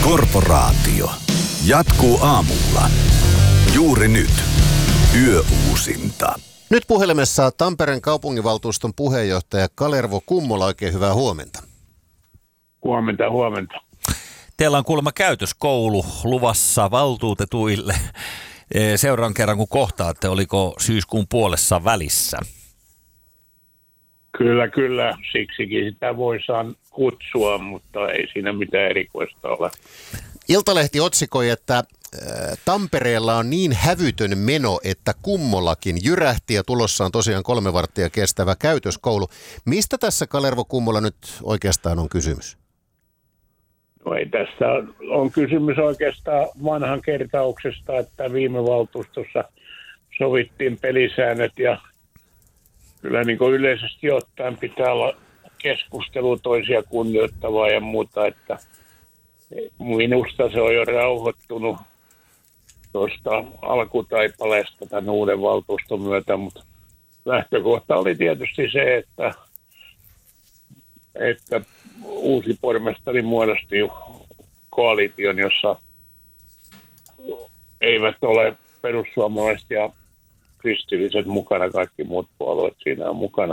Korporaatio jatkuu aamulla. Juuri nyt. Yöuusinta. Nyt puhelimessa Tampereen kaupunginvaltuuston puheenjohtaja Kalervo Kummola. Oikein hyvää huomenta. Huomenta. Teillä on kuulemma käytöskoulu luvassa valtuutetuille. Seuraan kerran kun kohtaatte, oliko syyskuun puolessa välissä? Kyllä. Siksikin sitä voisaan kutsua, mutta ei siinä mitään erikoista ole. Iltalehti otsikoi, että Tampereella on niin hävytön meno, että Kummolakin jyrähti ja tulossa on tosiaan 3 varttia kestävä käytöskoulu. Mistä tässä, Kalervo Kummola, nyt oikeastaan on kysymys? No ei tässä on kysymys oikeastaan vanhan kertauksesta, että viime valtuustossa sovittiin pelisäännöt ja kyllä niin kuin yleisesti ottaen pitää olla keskustelu toisia kunnioittavaa ja muuta, että minusta se on jo rauhoittunut tuosta alkutaipaleesta tämän uuden valtuuston myötä, mutta lähtökohta oli tietysti se, että uusi pormestari muodosti koalition, jossa eivät ole perussuomalaiset ja kristilliset mukana, kaikki muut puolueet siinä on mukana.